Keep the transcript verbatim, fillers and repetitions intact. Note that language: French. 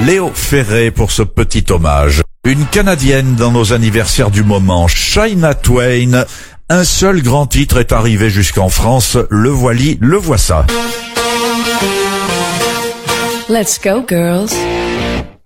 Léo Ferré pour ce petit hommage. Une Canadienne dans nos anniversaires du moment, Shania Twain. Un seul grand titre est arrivé jusqu'en France, le voili, le voici. Let's go, girls.